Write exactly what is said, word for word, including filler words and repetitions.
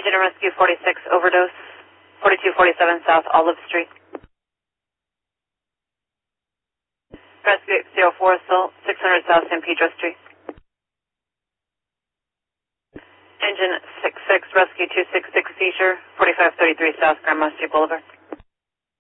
Engine and Rescue forty-six, overdose, forty-two forty-seven South Olive Street. Rescue zero four, assault, six hundred South San Pedro Street. Engine six six, Rescue two six six, seizure, forty-five thirty-three South Grandma Street Boulevard.